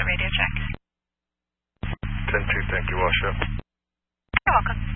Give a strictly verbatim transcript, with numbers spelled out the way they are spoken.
Radio check. ten two, thank you, wash up. You're welcome.